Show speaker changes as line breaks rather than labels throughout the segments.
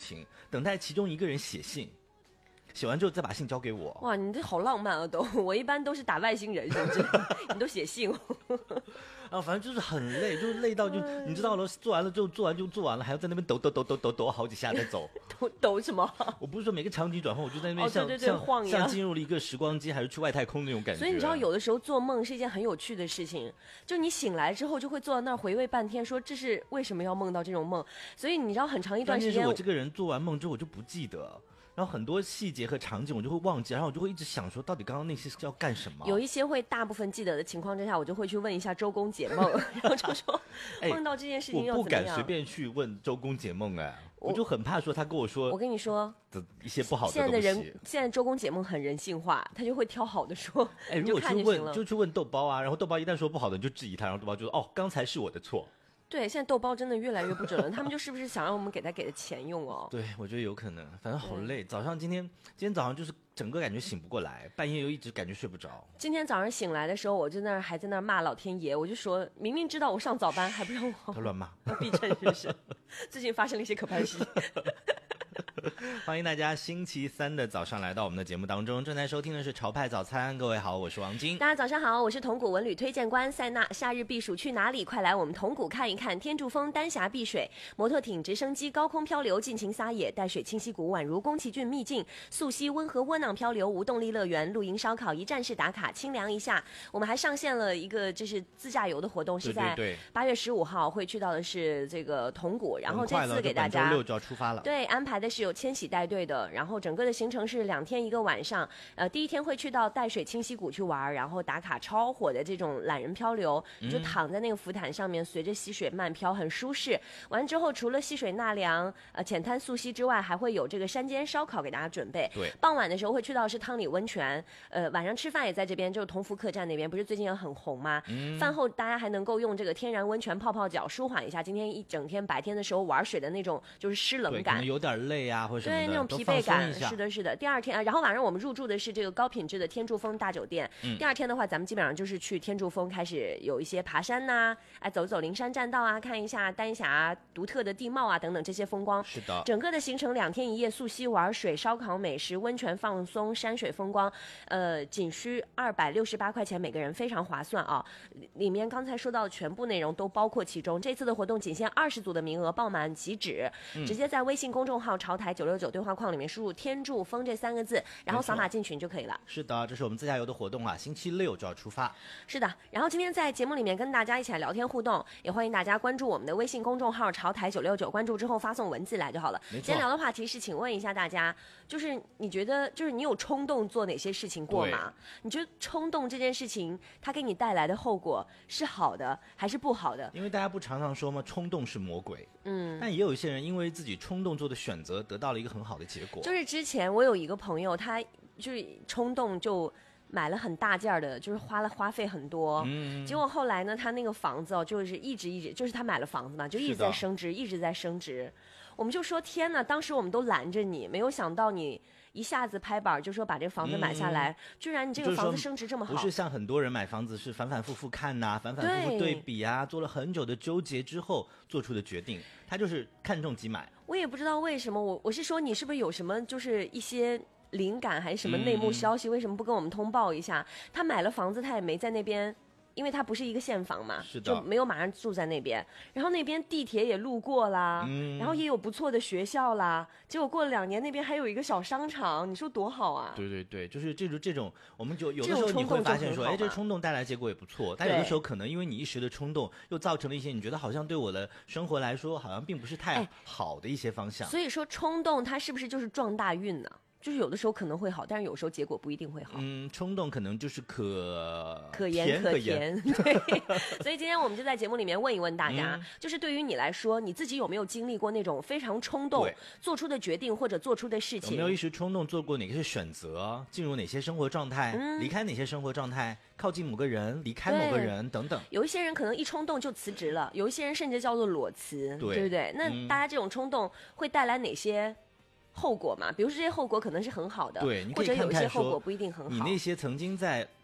情，等待其中一个人写信，写完之后再把信交给我。
哇，你这好浪漫啊！都，我一般都是打外星人，是不是？你都写信。
然后反正就是很累，就是累到就你知道了，做完了之后做完了，还要在那边抖好几下再走。
抖什么？
我不是说每个场景转换，我就在那边
对晃一样，
像进入了一个时光机，还是去外太空那种感觉。
所以你知道，有的时候做梦是一件很有趣的事情，就你醒来之后就会坐在那儿回味半天，说这是为什么要梦到这种梦。所以你知道，很长一段时间，
我这个人做完梦之后我就不记得。然后很多细节和场景我就会忘记，然后我就会一直想说，到底刚刚那些是要干什么？
有一些会大部分记得的情况之下，我就会去问一下周公解梦，然后就说梦到这件事情又怎么样？
我不敢随便去问周公解梦，我就很怕说他跟我说，
我跟你说
的一些不好的东
西。现在周公解梦很人性化，他就会挑好的说。
如果去问就去问豆包啊，然后豆包一旦说不好的，你就质疑他，然后豆包就说刚才是我的错。
对，现在豆包真的越来越不准了，他们就是不是想让我们给的钱用哦？
对，我觉得有可能，反正好累。早上今天早上就是整个感觉醒不过来，半夜又一直感觉睡不着。
今天早上醒来的时候，我就还在那儿骂老天爷，我就说明明知道我上早班，还不让我。
他乱骂，
逼真是不是？最近发生了一些可怕的事情。
欢迎大家星期三的早上来到我们的节目当中，正在收听的是潮派早餐。各位好，我是王晶。
大家早上好，我是同古文旅推荐官塞纳。夏日避暑去哪里？快来我们同古看一看。天柱峰丹霞碧水，摩托艇、直升机高空漂流，尽情撒野；淡水清溪谷宛如宫崎骏秘境，溯溪温和窝囊漂流，无动力乐园，露营烧烤一站式打卡，清凉一下。我们还上线了一个就是自驾游的活动，是在8月15号会去到的是这个同古，然后这次给大家
本周6就要出发了。
对，安排的是有千禧带队的，然后整个的行程是2天1个晚上。第一天会去到淡水清溪谷去玩，然后打卡超火的这种懒人漂流，你就躺在那个浮毯上面，随着溪水慢漂，很舒适。完之后，除了溪水纳凉、浅滩溯溪之外，还会有这个山间烧烤给大家准备。
对，
傍晚的时候会去到是汤里温泉，晚上吃饭也在这边，就是同福客栈那边，不是最近也很红吗？饭后大家还能够用这个天然温泉泡泡脚，舒缓一下今天一整天白天的时候玩水的那种就是湿冷感，
可能有点累啊，或者什么的，
对，那种疲惫感。是的，是的。第二天然后晚上我们入住的是这个高品质的天柱峰大酒店。第二天的话，咱们基本上就是去天柱峰开始有一些爬山呐，走走灵山栈道啊，看一下丹霞独特的地貌啊等等这些风光。
是的，
整个的行程2天1夜，溯溪玩水、烧烤、美食、温泉放松、山水风光，仅需268块钱每个人，非常划算啊！里面刚才说到的全部内容都包括其中。这次的活动仅限20组的名额，报满即止。直接在微信公众号潮台969对话框里面输入天柱峰这3个字，然后扫码进群就可以了。
是的，这是我们自驾游的活动啊，星期6就要出发。
是的，然后今天在节目里面跟大家一起来聊天互动，也欢迎大家关注我们的微信公众号潮台969，关注之后发送文字来就好了。今天聊的话题是，请问一下大家，就是你觉得就是你有冲动做哪些事情过吗？你觉得冲动这件事情它给你带来的后果是好的还是不好的？
因为大家不常常说吗，冲动是魔鬼。但也有一些人因为自己冲动做的选择得到了一个很好的结果。
就是之前我有一个朋友，他就是冲动就买了很大件的，就是花费很多。结果后来呢，他那个房子就是一直就是他买了房子嘛，就一直在升值，一直在升值。我们就说天哪，当时我们都拦着你，没有想到你一下子拍板就说把这个房子买下来，居然你这个房子升值这么好。
不是像很多人买房子是反反复复看呐，反反复复对比啊，做了很久的纠结之后做出的决定，他就是看中即买。
我也不知道为什么，我是说你是不是有什么就是一些灵感还是什么内幕消息，为什么不跟我们通报一下？他买了房子，他也没在那边，因为他不是一个现房嘛，就没有马上住在那边。然后那边地铁也路过啦，然后也有不错的学校啦。结果过了2年，那边还有一个小商场，你说多好啊！
对对对，就是这种，我们就有的时候你会发现说，这冲动带来结果也不错，但有的时候可能因为你一时的冲动，又造成了一些你觉得好像对我的生活来说好像并不是太好的一些方向。
所以说冲动它是不是就是撞大运呢？就是有的时候可能会好，但是有时候结果不一定会好。
冲动可能就是可
盐可甜。对，所以今天我们就在节目里面问一问大家，就是对于你来说，你自己有没有经历过那种非常冲动做出的决定或者做出的事情？
有没有一时冲动做过哪些选择，进入哪些生活状态，离开哪些生活状态，靠近某个人，离开某个人等等？
有一些人可能一冲动就辞职了，有一些人甚至叫做裸辞，对不对？那大家这种冲动会带来哪些后果嘛？比如说这些后果可能是很好的，
对，
或者有一些后果不一定很好。
你那些曾经在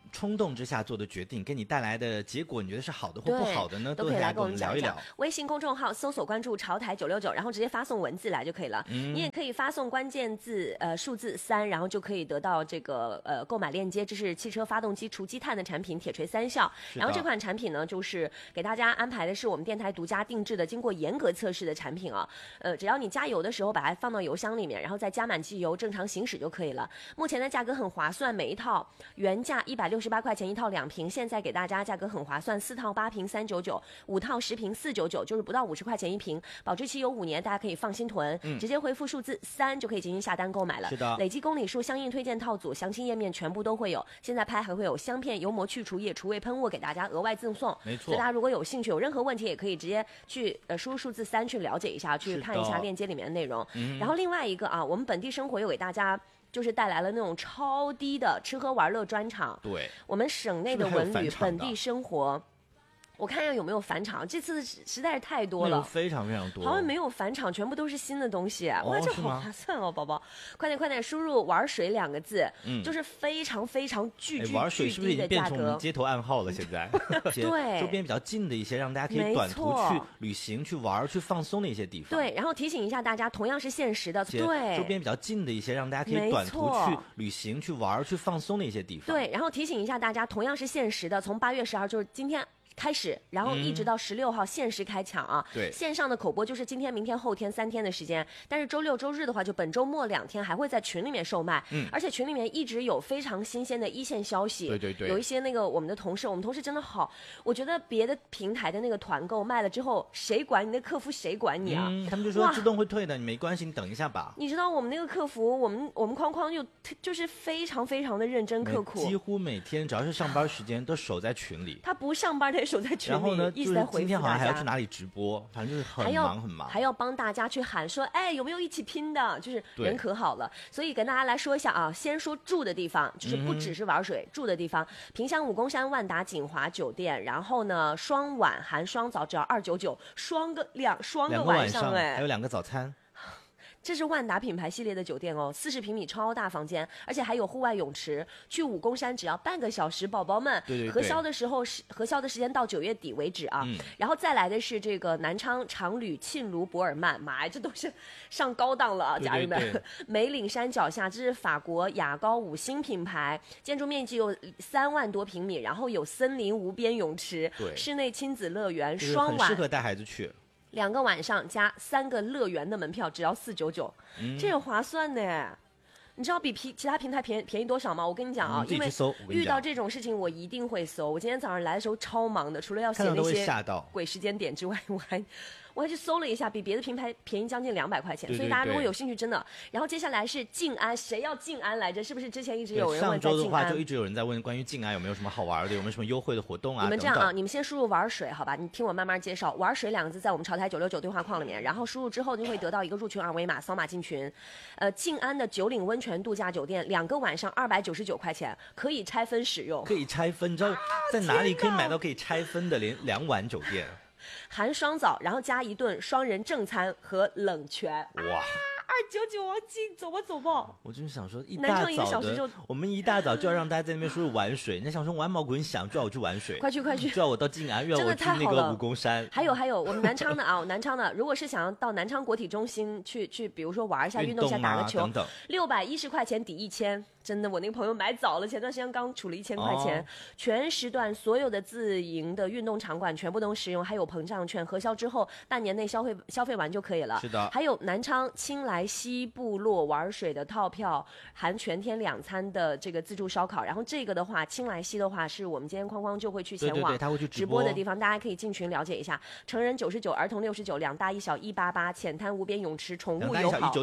冲动之下做的决定，给你带来的结果，你觉得是好的或不好的呢？
都可以来跟我们
聊一聊。
微信公众号搜索关注潮台969，然后直接发送文字来就可以了。你也可以发送关键字数字3，然后就可以得到这个购买链接。这是汽车发动机除积碳的产品，铁锤3效。然后这款产品呢，就是给大家安排的是我们电台独家定制的、经过严格测试的产品啊。只要你加油的时候把它放到油箱里面，然后再加满机油，正常行驶就可以了。目前的价格很划算，每一套原价168块钱一套2瓶，现在给大家价格很划算，4套8瓶399，5套10瓶499，就是不到50块钱一瓶，保质期有5年，大家可以放心囤。直接回复数字3就可以进行下单购买了。
是的，
累计公里数相应推荐套组详情页面全部都会有。现在拍还会有香片、油膜去除液、除味喷雾给大家额外赠送。
没错，
所以大家如果有兴趣、有任何问题，也可以直接去输入数字3去了解一下，去看一下链接里面的内容。然后另外一个啊，我们本地生活又给大家就是带来了那种超低的吃喝玩乐专场。
对，
我们省内的文旅本地生活。我看一下有没有返场，这次实在是太多了，
非常非常多，
好像没有返场，全部都是新的东西。哇，这好划算哦，宝宝，快点输入玩水2个字，就是非常非常巨
玩水是不是已经变成我们街头暗号了？现在
对，
周边比较近的一些，让大家可以短途去旅行、去玩、去放松的一些地方。
对，然后提醒一下大家，同样是限时的，对，
周边比较近的一些，让大家可以短途去旅行、去玩、去放松的一些地方。
对，然后提醒一下大家，同样是限时的，从8月12就是今天开始，然后一直到16号限时开抢啊！
对，
线上的口播就是今天、明天、后天3天的时间，但是周6、周日的话，就本周末2天还会在群里面售卖。而且群里面一直有非常新鲜的一线消息。
对，
有一些那个我们同事真的好，我觉得别的平台的那个团购卖了之后，谁管你？那客服谁管你啊？
他们就说自动会退的，你没关系，你等一下吧。
你知道我们那个客服，我们框框就是非常非常的认真刻苦，
几乎每天只要是上班时间都守在群里。
他不上班，他也守在群里。
然后呢，
一直在回复大家。
今天好像还要去哪里直播，反正就是很忙，
还要帮大家去喊说，哎，有没有一起拼的？就是人可好了。所以跟大家来说一下啊，先说住的地方，就是不只是玩水，住的地方，萍乡武功山万达锦华酒店，然后呢，双晚含双早只要299，双个晚上，哎，
还有2个早餐。
这是万达品牌系列的酒店哦，40平米超大房间，而且还有户外泳池。去武功山只要半个小时，宝宝们。
对，
核销的时间到9月底为止啊。然后再来的是这个南昌常旅沁卢博尔曼，妈呀，这都是上高档了啊，家人们。梅岭山脚下，这是法国雅高5星品牌，建筑面积有3万多平米，然后有森林无边泳池，室内亲子乐园，双晚，
很适合带孩子去。
2个晚上加3个乐园的门票，只要499，这个划算呢。你知道比其他平台便宜多少吗？我跟你讲啊，因为遇到这种事情我一定会搜。我今天早上来的时候超忙的，除了要写那些鬼时间点之外，我还去搜了一下，比别的平台便宜将近200块钱，所以大家如果有兴趣，真的。然后接下来是静安，谁要静安来着？是不是之前一直有人问在静安？
上周的话就一直有人在问关于静安有没有什么好玩的，有没有什么优惠的活动啊？
你们这样啊，你们先输入玩水，好吧？你听我慢慢介绍。玩水2个字在我们潮台969对话框里面，然后输入之后就会得到一个入群二维码，扫码进群。静安的九岭温泉度假酒店2个晚上299块钱，可以拆分使用。
可以拆分，你知道在哪里可以买到可以拆分的连2晚酒店？
含双早，然后加1顿双人正餐和冷泉。哇！299啊，走吧。
我就是想说，我们一大早就要让大家在那边说是玩水，你想说玩毛鬼想就要我去玩水，
快去，
就要我到静安，又要我去那个武功山。
还有我们南昌的啊，南昌的，如果是想要到南昌国体中心去，比如说玩一下、运动一下、打个球，610块钱抵1000。真的，我那个朋友买早了，前段时间刚储了1000块钱，全时段所有的自营的运动场馆全部都使用，还有膨胀券，核销之后半年内消费完就可以了。
是的，
还有南昌青来西部落玩水的套票，含全天2餐的这个自助烧烤。然后这个的话，青来西的话是我们今天框框就会去前往
他会去
直播的地方，大家可以进群了解一下。成人99，儿童69，两大一小188，浅滩无边泳池，宠物友好。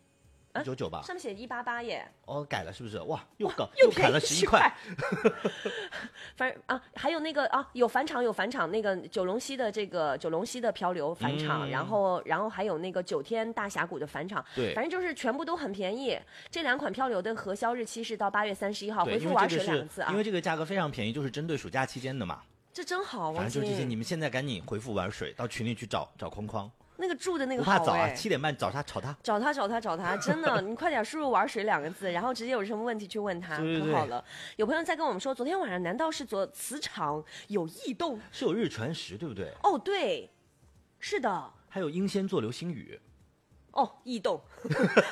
199吧，
上面写188耶。
哦，改了是不是？哇，又砍了11块。
反正啊，还有那个啊，有返场，那个九龙溪的漂流返场，然后还有那个9天大峡谷的返场。
对，
反正就是全部都很便宜。这2款漂流的核销日期是到8月31号，回复玩水2个字啊。
因为这个价格非常便宜，就是针对暑假期间的嘛。
这真好，
反正就这些，你们现在赶紧回复玩水，到群里去找框框。
那个住的那个
不怕早啊
哎
，7点半找他，
找他，真的，你快点输入玩水2个字，然后直接有什么问题去问他，
对
可好了。有朋友在跟我们说，昨天晚上难道是磁场有异动？
是有日全食，对不对？
哦，对，是的。
还有英仙座流星雨。
哦，异动